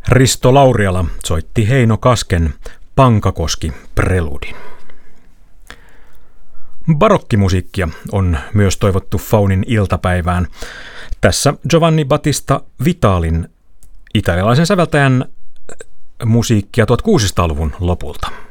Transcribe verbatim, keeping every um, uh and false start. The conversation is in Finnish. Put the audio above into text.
Risto Lauriala soitti Heino Kasken Pankakoski-preludin. Barokkimusiikkia on myös toivottu Faunin iltapäivään. Tässä Giovanni Battista Vitalin, italialaisen säveltäjän musiikkia tuhatkuusisataaluvun lopulta.